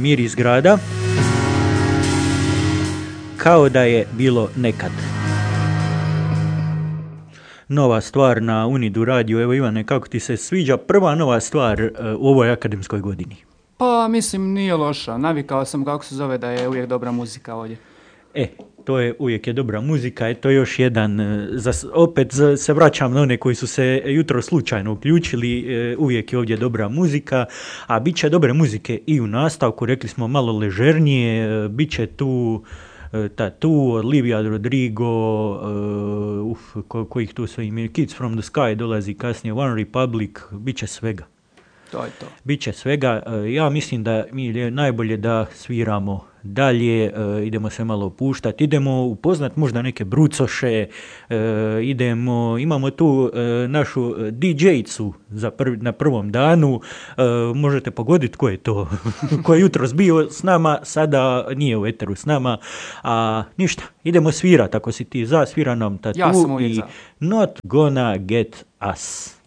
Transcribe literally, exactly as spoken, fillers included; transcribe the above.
Miris grada, kao da je bilo nekad. Nova stvar na Unidu radiju. Evo Ivane, kako ti se sviđa prva nova stvar uh, u ovoj akademskoj godini? Pa mislim nije loša, navikao sam kako se zove da je uvijek dobra muzika ovdje. E, to je uvijek je dobra muzika, je to još jedan, za, opet za, se vraćam na one koji su se jutro slučajno uključili, e, uvijek je ovdje dobra muzika, a bit će dobre muzike i u nastavku, rekli smo malo ležernije, e, bit će tu e, Tattoo, Olivia Rodrigo, e, uf, ko, kojih tu sve imaju, Kids from the Sky dolazi kasnije, One Republic, bit će svega. To je to. Biće svega. Ja mislim da mi je najbolje da sviramo dalje, idemo se malo opuštati, idemo upoznat možda neke brucoše, idemo, imamo tu našu di džejicu za prvi, na prvom danu, možete pogoditi ko je to, ko je jutros bio s nama, sada nije u eteru s nama, a ništa, idemo svirati, ako si ti za, svira nam Tattoo ja sam uvijek i za. Not Gonna Get Us.